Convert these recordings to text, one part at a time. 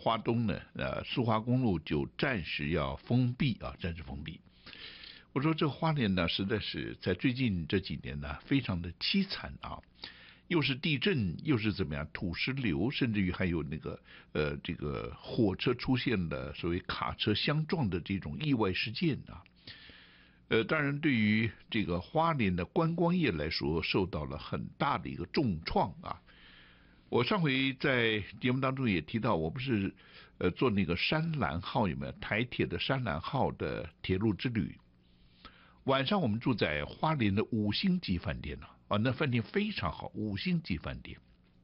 花东呢，苏花公路就暂时要封闭啊，暂时封闭。我说这花莲呢，实在是在最近这几年呢，非常的凄惨啊，又是地震，又是怎么样土石流，甚至于还有那个这个火车出现了所谓卡车相撞的这种意外事件啊。当然对于这个花莲的观光业来说，受到了很大的一个重创啊。我上回在节目当中也提到，我不是坐那个山兰号，有没有台铁的山兰号的铁路之旅？晚上我们住在花莲的5星级饭店啊，那饭店非常好，5星级饭店。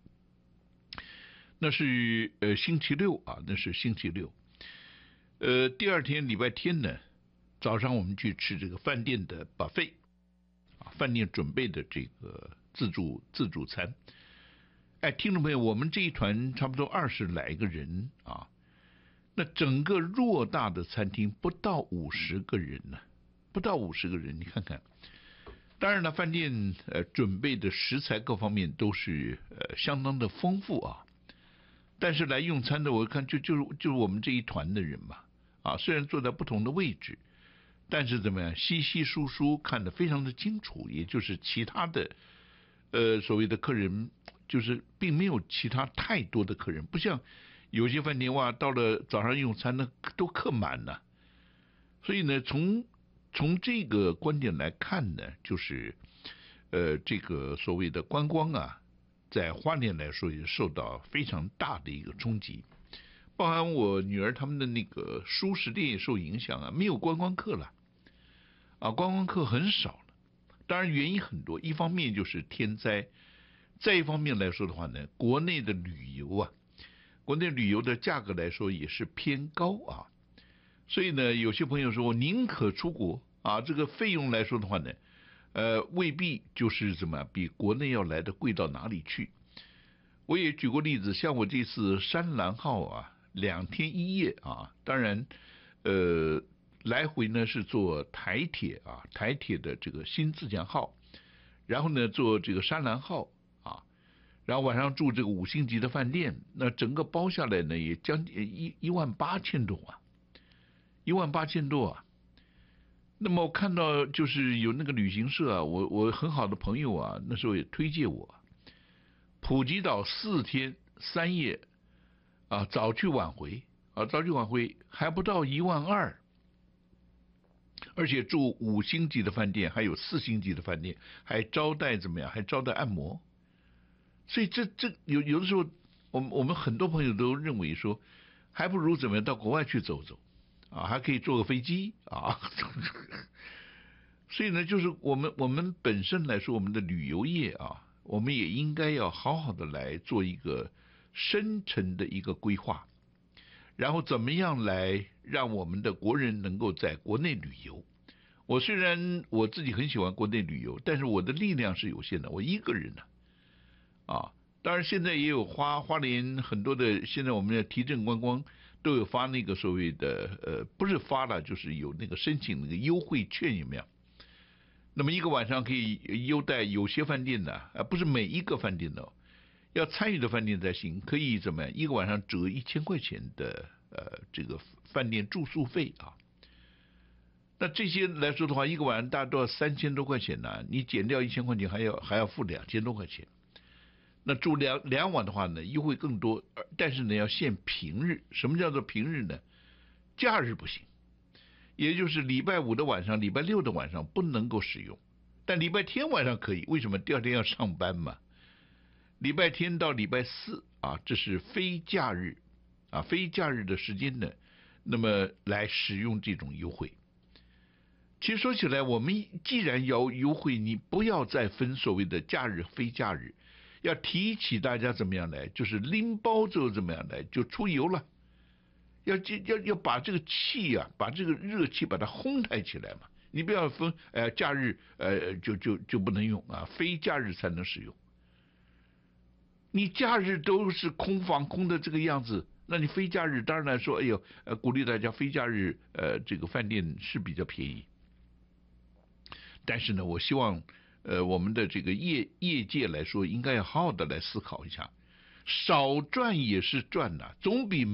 那是星期六啊，那是星期六。第二天礼拜天呢，早上我们去吃这个饭店的 buffet 啊，饭店准备的这个自助餐。哎，听众朋友，我们这一团差不多20来个人啊，那整个偌大的餐厅不到50个人呢，不到50个人，你看看。当然了，饭店准备的食材各方面都是相当的丰富啊，但是来用餐的我看就是我们这一团的人嘛啊，虽然坐在不同的位置，但是怎么样稀稀疏疏看得非常的清楚，也就是其他的所谓的客人就是并没有其他太多的客人，不像有些饭店哇，到了早上用餐呢都客满了。所以呢，从这个观点来看呢，就是这个所谓的观光啊，在花莲来说也受到非常大的一个冲击，包含我女儿他们的那个蔬食店也受影响啊，没有观光客了啊，观光客很少了。当然原因很多，一方面就是天灾，再一方面来说的话呢，国内的旅游啊，国内旅游的价格来说也是偏高啊，所以呢，有些朋友说我宁可出国啊，这个费用来说的话呢，未必就是怎么比国内要来的贵到哪里去。我也举过例子，像我这次山兰号啊，2天1夜啊，当然来回呢是坐台铁啊，台铁的这个新自强号，然后呢坐这个山兰号啊，然后晚上住这个5星级的饭店，那整个包下来呢也将近18000多啊，18000多啊。那么我看到就是有那个旅行社啊，我很好的朋友啊，那时候也推荐我，普吉岛4天3夜啊，早去晚回啊，早去晚回还不到12000，而且住5星级的饭店，还有4星级的饭店，还招待怎么样？还招待按摩。所以这有的时候，我们很多朋友都认为说，还不如怎么样到国外去走走啊，还可以坐个飞机啊。所以呢，就是我们本身来说，我们的旅游业啊，我们也应该要好好的来做一个深层的一个规划，然后怎么样来让我们的国人能够在国内旅游。我虽然我自己很喜欢国内旅游，但是我的力量是有限的，我一个人呢啊。当然现在也有花莲很多的，现在我们的提振观光都有发那个所谓的不是发了，就是有那个申请那个优惠券，有没有？那么一个晚上可以优待有些饭店的，不是每一个饭店的，要参与的饭店才行，可以怎么样？一个晚上折1000块钱的这个饭店住宿费啊。那这些来说的话，一个晚上大概都要3000多块钱呢，你减掉1000块钱，还要付2000多块钱。那住两晚的话呢，优惠更多，但是呢要限平日。什么叫做平日呢？假日不行，也就是礼拜5的晚上、礼拜6的晚上不能够使用，但礼拜天晚上可以。为什么？第二天要上班嘛。礼拜天到礼拜4啊，这是非假日啊，非假日的时间呢，那么来使用这种优惠。其实说起来，我们既然要优惠，你不要再分所谓的假日、非假日，要提起大家怎么样来，就是拎包就怎么样来，就出游了。要把这个气啊，把这个热气把它烘抬起来嘛。你不要分假日就不能用啊，非假日才能使用。你假日都是空房空的这个样子，那你非假日当然来说，哎呦鼓励大家非假日这个饭店是比较便宜。但是呢，我希望我们的这个业界来说，应该要好好的来思考一下，少赚也是赚呐，总比